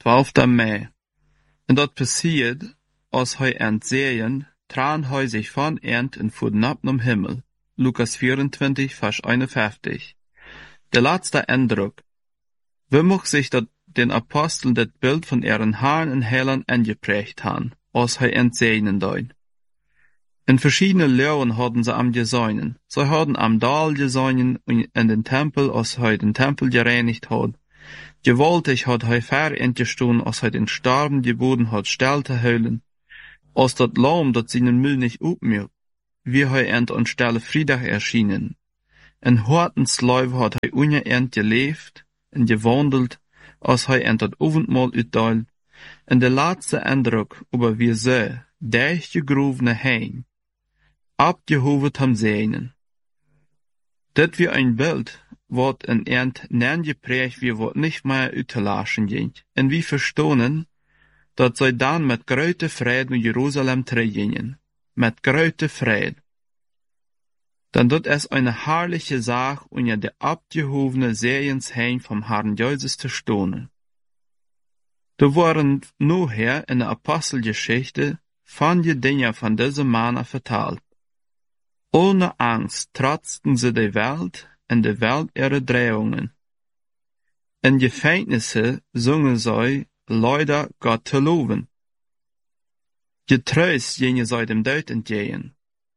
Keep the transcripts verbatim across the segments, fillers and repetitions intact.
twaalfde mei. En dat passiert, als hij entzeeën, traan hij zich van ent en voeden ab nom Himmel. Lukas vierentwintig, vers eenenvijftig. Der laatste Eindruck. Wie mocht sich dat den Aposteln das Bild von ihren Herrn und Heiland eingeprägt haben, als hij entzeenen deut. In verschiedene Lehren hadden sie am gesäunen. Sie hadden am Daal gesäunen und in den Tempel, als hij den Tempel gereinigt had. Gewaltig had hij ver entgestoen, als hij den Starben geboten had stil te heulen, als dat Lamm, dat seinen Müll nicht upmüht, wie hij ent an Stelle Friedag erschienen. In Hortensleib had hij ungeent geleefd en gewandelt, als hij ent dat Avondmahl uitdeelt, en de laatste Eindruck über wie ze, dichtgegruvene Hein, abgehovet ham seinen. Dit wie ein Bild, wat in ent nen geprägt wie wat nicht mehr uitgelaschen ging, en wie verstonen, dat zij dan met grote vrede naar Jerusalem teruggingen, met grote vrede. Dann dat es eine herrliche Sache, unter der abgehobene Sehensheim vom Herrn Jesus zu stohnen. Da waren nachher in der Apostelgeschichte viele Dinge von diesem Mann vertalt. Ohne Angst trotzten sie der Welt und der Welt ihre Drehungen. In Gefängnisse sungen sie Leute Gott zu loben. Getröst gingen sie dem Tod entgegen.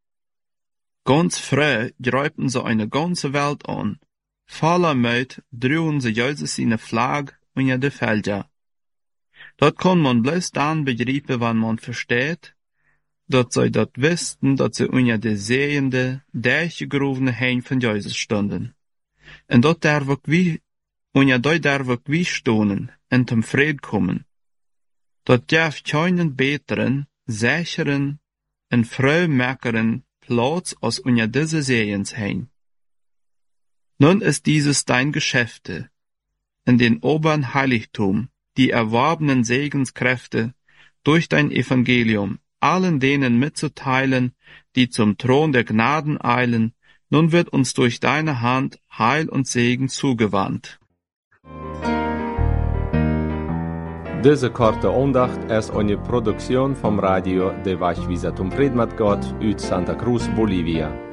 Ganz früh gräubten sie eine ganze Welt an. Voller Mut drohen sie Jesus in Flag unter die Felder. Dort kann man bloß dann begreifen, wenn man versteht, dass sie dort wussten, dass sie unter die sehende, durchgegruvene Hein von Jesus standen. Und dort darf ich wie, unter dort darf ich wie stohnen und zum Fried kommen. Dort darf keinen besseren, sicheren und fröhmacheren Platz als unter diese Sehens Hein. Nun ist dieses dein Geschäfte, in den oberen Heiligtum, die erworbenen Segenskräfte durch dein Evangelium allen denen mitzuteilen, die zum Thron der Gnaden eilen. Nun wird uns durch deine Hand Heil und Segen zugewandt. Diese korte Andacht ist eine Produktion vom Radio de Vachvisatum Predmat Gott uit Santa Cruz, Bolivia.